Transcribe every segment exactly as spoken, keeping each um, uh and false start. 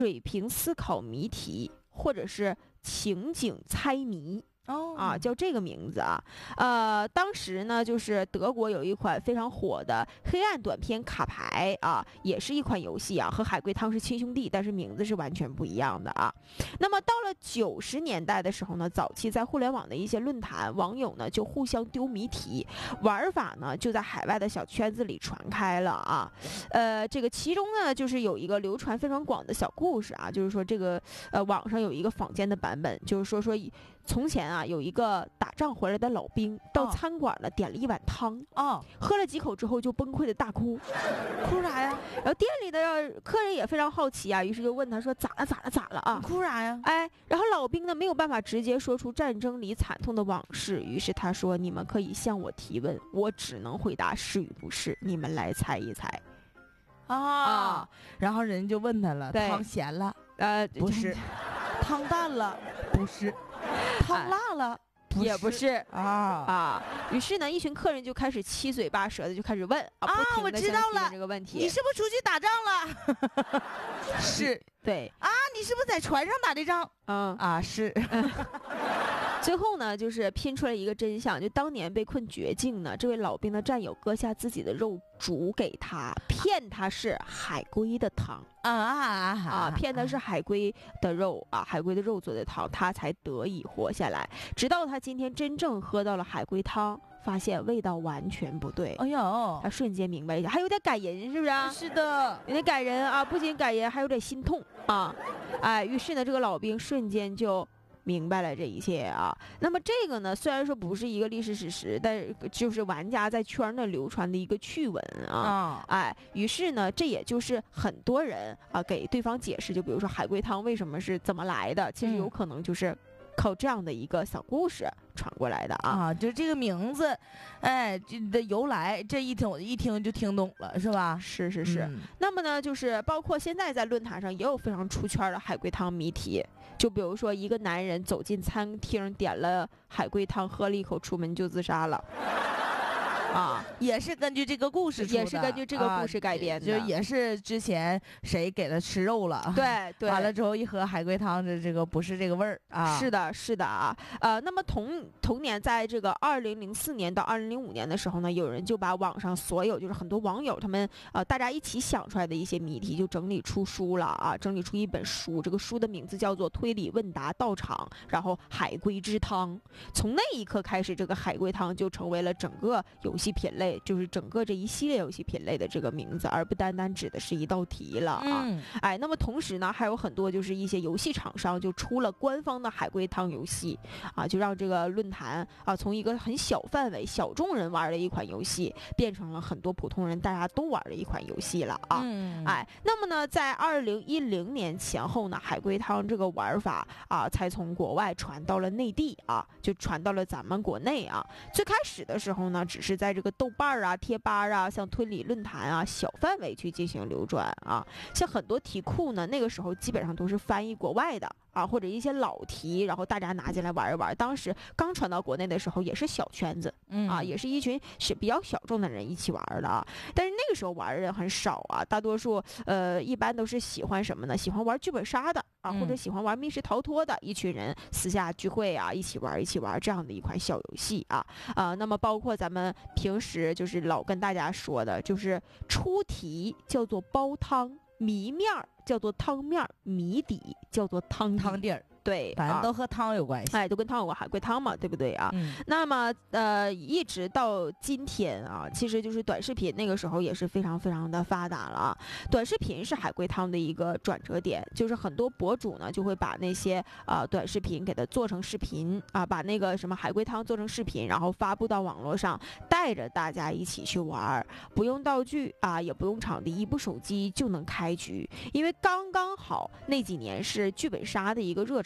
水平思考谜题，或者是情景猜谜。 哦啊，叫这个名字啊，呃，当时呢，就是德国有一款非常火的黑暗短片卡牌啊，也是一款游戏啊，和海龟汤是亲兄弟，但是名字是完全不一样的啊。那么到了九十年代的时候呢，早期在互联网的一些论坛，网友呢就互相丢谜题，玩法呢就在海外的小圈子里传开了啊。呃，这个其中呢，就是有一个流传非常广的小故事啊，就是说这个呃网上有一个坊间的版本，就是说说从前啊，有一个打仗回来的老兵到餐馆呢，点了一碗汤， 哦， 喝了几口之后就崩溃的大哭， 哭啥呀？ 然后店里的客人也非常好奇啊，于是就问他说咋了咋了咋了啊？ 你哭啥呀？ 哎，然后老兵呢没有办法直接说出战争里惨痛的往事，于是他说：“你们可以向我提问，我只能回答是与不是，你们来猜一猜。” 啊， 啊然后人就问他了， 对汤咸了呃， 不是，汤淡了不是，汤辣了不也不是啊啊。于是呢，一群客人就开始七嘴八舌的就开始问啊， 啊不停我地向提问知道了这个问题。 你是不是出去打仗了？是对啊，你是不是在船上打的仗？ 嗯啊，是。 最后呢，就是拼出来一个真相，就当年被困绝境呢，这位老兵的战友割下自己的肉煮给他，骗他是海龟的汤啊啊啊，骗他是海龟的肉啊，海龟的肉做的汤，他才得以活下来。直到他今天真正喝到了海龟汤，发现味道完全不对， 哎呦， 他瞬间明白一下，还有点感人，是不是啊？ 是的， 有点感人啊，不仅感人，还有点心痛啊！哎，于是呢，这个老兵瞬间就明白了这一切啊。那么这个呢，虽然说不是一个历史史实，但是就是玩家在圈内流传的一个趣闻啊。 啊， 哎，于是呢，这也就是很多人啊给对方解释，就比如说海龟汤为什么是怎么来的，其实有可能就是靠这样的一个小故事传过来的啊。 啊，就这个名字，哎，这的由来，这一听我一听就听懂了，是吧？ 是是是。 嗯那么呢，就是包括现在在论坛上也有非常出圈的海龟汤谜题，就比如说一个男人走进餐厅，点了海龟汤，喝了一口，出门就自杀了。啊， 也是根据这个故事出的， 也是根据这个故事改编的， 啊、就也是之前谁给他吃肉了， 对对， 完了之后一喝海龟汤，这这个不是这个味儿啊。 是的，是的啊，呃，那么同同年，在这个二零零四年到二零零五年的时候呢，有人就把网上所有就是很多网友他们呃大家一起想出来的一些谜题，就整理出书了啊，整理出一本书，这个书的名字叫做《推理问答道场》，然后海龟之汤。从那一刻开始，这个海龟汤就成为了整个游戏品类，就是整个这一系列游戏品类的这个名字，而不单单指的是一道题了啊。 嗯、 哎，那么同时呢，还有很多就是一些游戏厂商就出了官方的海龟汤游戏啊，就让这个论坛啊从一个很小范围、小众人玩的一款游戏，变成了很多普通人大家都玩的一款游戏了啊。 嗯、 哎，那么呢，在二零一零年前后呢，海龟汤这个玩法啊，才从国外传到了内地啊，就传到了咱们国内啊。最开始的时候呢，只是在这个豆瓣啊、贴吧啊、像推理论坛啊小范围去进行流转啊。像很多题库呢，那个时候基本上都是翻译国外的啊，或者一些老题，然后大家拿进来玩一玩。当时刚传到国内的时候，也是小圈子、 嗯、 啊，也是一群是比较小众的人一起玩的啊。但是那个时候玩的人很少啊，大多数呃一般都是喜欢什么呢？喜欢玩剧本杀的啊，或者喜欢玩密室逃脱的一群人私下聚会啊，一起玩一起玩这样的一款小游戏啊啊。那么包括咱们平时就是老跟大家说的，就是出题叫做煲汤。谜面儿叫做汤面儿，谜底叫做汤汤底儿， 对， 反正都和汤有关系。 哎，都跟汤有关，海龟汤嘛，对不对啊？ 嗯、 那么呃，一直到今天啊，其实就是短视频那个时候也是非常非常的发达了啊。短视频是海龟汤的一个转折点，就是很多博主呢就会把那些啊、呃、短视频给它做成视频啊，把那个什么海龟汤做成视频，然后发布到网络上，带着大家一起去玩，不用道具啊，也不用场地，一部手机就能开局，因为刚刚好那几年是剧本杀的一个热潮。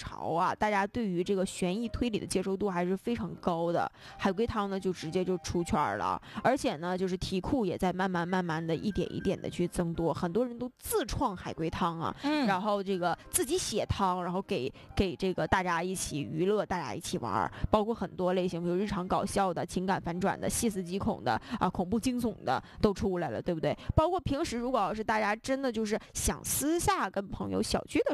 潮啊，大家对于这个悬疑推理的接受度还是非常高的。海龟汤呢就直接就出圈了，而且呢就是题库也在慢慢慢慢的一点一点的去增多，很多人都自创海龟汤啊， 嗯， 然后这个自己写汤，然后给给这个大家一起娱乐，大家一起玩，包括很多类型，比如日常搞笑的、情感反转的、细思极恐的啊、恐怖惊悚的都出来了，对不对？包括平时如果要是大家真的就是想私下跟朋友小聚的